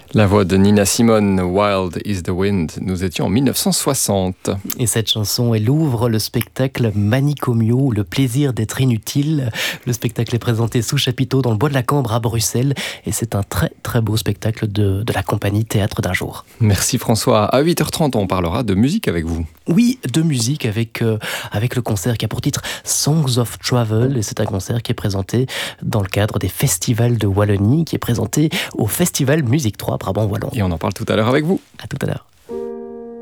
La voix de Nina Simone, Wild is the Wind. Nous étions en 1960. Et cette chanson, elle ouvre le spectacle Manicomio, le plaisir d'être inutile. Le spectacle est présenté sous chapiteau dans le Bois de la Cambre à Bruxelles. Et c'est un très très beau spectacle de la compagnie Théâtre d'un jour. Merci François. À 8h30, on parlera de musique avec vous. Oui, de musique avec le concert qui a pour titre Songs of Travel. Et c'est un concert qui est présenté dans le cadre des festivals de Wallonie, qui est présenté au Festival Musique 3 Brabant Wallon. Et on en parle tout à l'heure avec vous. À tout à l'heure.